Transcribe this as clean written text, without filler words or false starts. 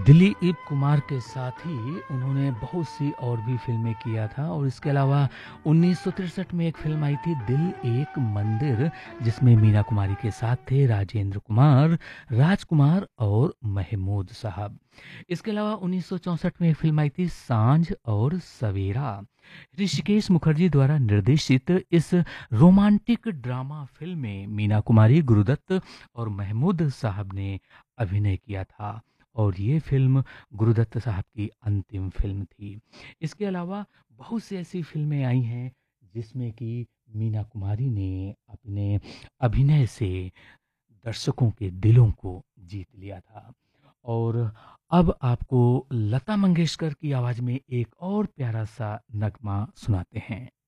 दिलीप कुमार के साथ ही उन्होंने बहुत सी और भी फ़िल्में किया था और इसके अलावा 1963 में एक फ़िल्म आई थी दिल एक मंदिर, जिसमें मीना कुमारी के साथ थे राजेंद्र कुमार, राजकुमार और महमूद साहब। इसके अलावा 1964 में एक फ़िल्म आई थी सांझ और सवेरा। ऋषिकेश मुखर्जी द्वारा निर्देशित इस रोमांटिक ड्रामा फ़िल्म में मीना कुमारी, गुरुदत्त और महमूद साहब ने अभिनय किया था और ये फ़िल्म गुरुदत्त साहब की अंतिम फ़िल्म थी। इसके अलावा बहुत सी ऐसी फ़िल्में आई हैं जिसमें कि मीना कुमारी ने अपने अभिनय से दर्शकों के दिलों को जीत लिया था। और अब आपको लता मंगेशकर की आवाज़ में एक और प्यारा सा नगमा सुनाते हैं।